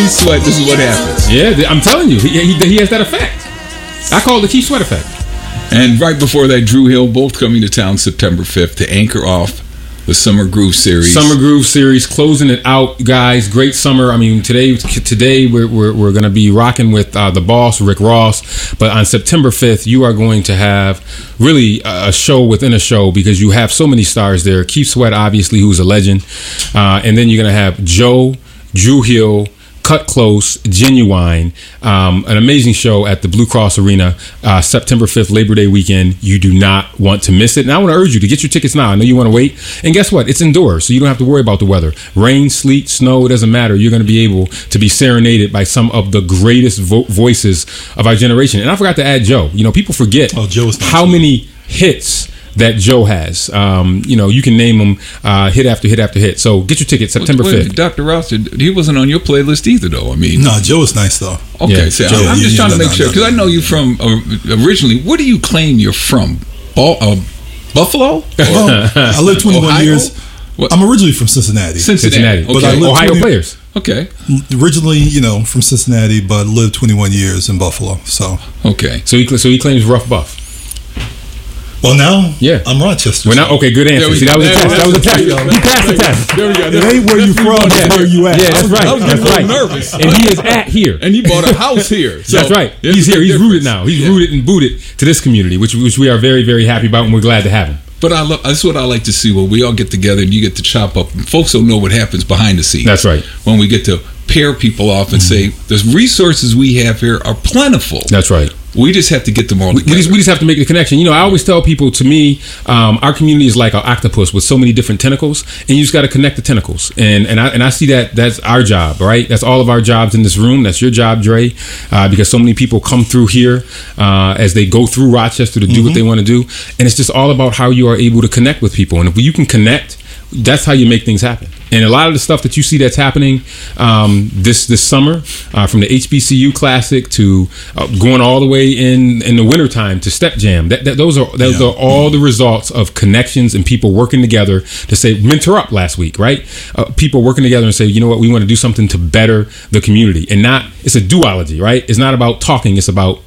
Keith Sweat, this is what happens. Yeah, I'm telling you, he has that effect. I call it the Keith Sweat effect. And right before that, Drew Hill, both coming to town September 5th to anchor off the Summer Groove Series. Summer Groove Series, closing it out, guys. Great summer. I mean, today we're going to be rocking with the boss, Rick Ross. But on September 5th, you are going to have really a show within a show because you have so many stars there. Keith Sweat, obviously, who's a legend. And then you're going to have Joe, Drew Hill, Cut Close, Genuine, an amazing show at the Blue Cross Arena, September 5th, Labor Day weekend. You do not want to miss it. And I want to urge you to get your tickets now. I know you want to wait. And guess what? It's indoors, so you don't have to worry about the weather. Rain, sleet, snow, it doesn't matter. You're going to be able to be serenaded by some of the greatest voices of our generation. And I forgot to add Joe. You know, people forget how many hits that Joe has. You can name them hit after hit after hit. So get your ticket September 5th. Dr. Rouse, he wasn't on your playlist either, though. I mean, no, Joe is nice though. Okay, so I'm just trying to make sure because I know you from originally. Where do you claim you're from? Buffalo? Well, I lived 21 Ohio? years. What? I'm originally from Cincinnati. Okay. But I lived Ohio players. Okay. Originally, from Cincinnati, but lived 21 years in Buffalo. So okay. So he claims rough buff. Well, now, yeah, I'm Rochester. We're not okay. Good answer. See, that was a test. That was a test. You passed the test. There we go. It ain't where you from, it's where you at. Yeah, that's right. I was That's right. nervous. And he is at here. And he bought a house here. So that's right. He's here. He's rooted now. He's rooted and booted to this community, which we are very, very happy about, and we're glad to have him. But that's what I like to see when we all get together and you get to chop up. And folks don't know what happens behind the scenes. That's right. When we get to pair people off and say, the resources we have here are plentiful. That's right. We just have to get them all together. We just have to make the connection. I always tell people, to me, our community is like an octopus with so many different tentacles, and you just got to connect the tentacles. And I see that's our job, right? That's all of our jobs in this room. That's your job, Dre, because so many people come through here as they go through Rochester to do what they want to do. And it's just all about how you are able to connect with people. And if you can connect, that's how you make things happen. And a lot of the stuff that you see that's happening this summer, from the HBCU Classic to going all the way in the wintertime to Step Jam, those are all the results of connections and people working together to say, Mentor Up last week, right? People working together and say, you know what, we want to do something to better the community. And it's a duology, right? It's not about talking, it's about